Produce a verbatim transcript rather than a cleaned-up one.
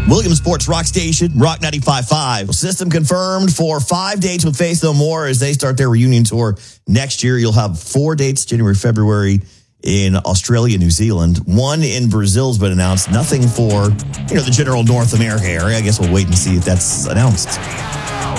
Williamsport's Rock Station, Rock ninety-five point five. System confirmed for five dates with Faith No More as they start their reunion tour next year. You'll have four dates, January, February, in Australia, New Zealand. One in Brazil's been announced. Nothing for, you know, the general North America area. I guess we'll wait and see if that's announced.